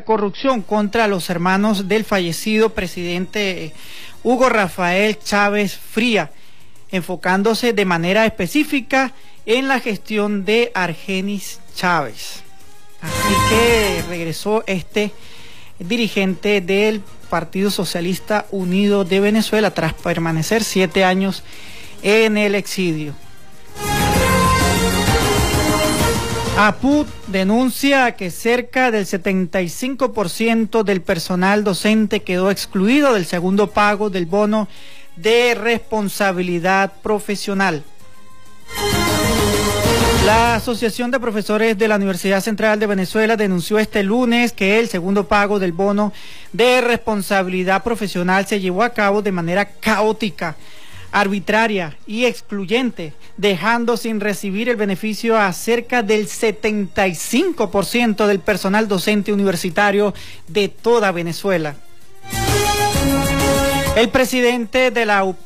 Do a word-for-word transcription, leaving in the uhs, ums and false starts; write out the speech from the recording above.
corrupción contra los hermanos del fallecido presidente Hugo Rafael Chávez Fría, enfocándose de manera específica en la gestión de Argenis Chávez. Así que regresó este dirigente del Partido Socialista Unido de Venezuela tras permanecer siete años en el exilio. A P U denuncia que cerca del setenta y cinco por ciento del personal docente quedó excluido del segundo pago del bono de responsabilidad profesional. La Asociación de Profesores de la Universidad Central de Venezuela denunció este lunes que el segundo pago del bono de responsabilidad profesional se llevó a cabo de manera caótica, arbitraria y excluyente, dejando sin recibir el beneficio a cerca del setenta y cinco por ciento del personal docente universitario de toda Venezuela. El presidente de la U